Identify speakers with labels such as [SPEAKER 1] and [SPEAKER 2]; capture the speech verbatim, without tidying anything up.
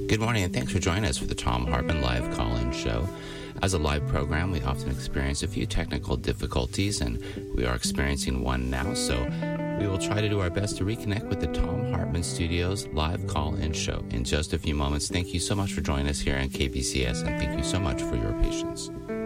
[SPEAKER 1] Good morning, and thanks for joining us for the Thom Hartmann Live Call-In Show. As a live program, we often experience a few technical difficulties, and we are experiencing one now, so we will try to do our best to reconnect with the Thom Hartmann Studios Live Call-In Show in just a few moments. Thank you so much for joining us here on K B C S, and thank you so much for your patience.